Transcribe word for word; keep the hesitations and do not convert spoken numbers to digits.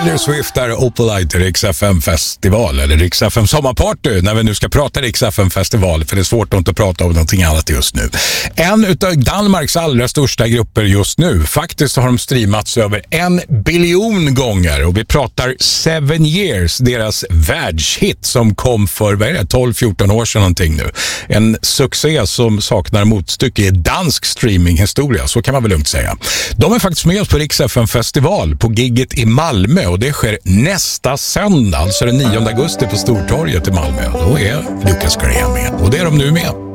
Taylor Swift är Opelite Rix F M festival eller Rix F M sommarparty när vi nu ska prata Rix F M festival, för det är svårt att inte prata om någonting annat just nu. En utav Danmarks allra största grupper just nu. Faktiskt har de streamats över en biljon gånger och vi pratar Seven Years, deras världshit som kom för vad är det, tolv fjorton år sedan någonting nu. En succé som saknar motstycke i dansk streaminghistoria, så kan man väl lugnt säga. De är faktiskt med oss på Rix F M festival på gigget i Malmö och det sker nästa söndag, alltså den nionde augusti på Stortorget i Malmö. Då är Lucas Graham med och det är de nu med.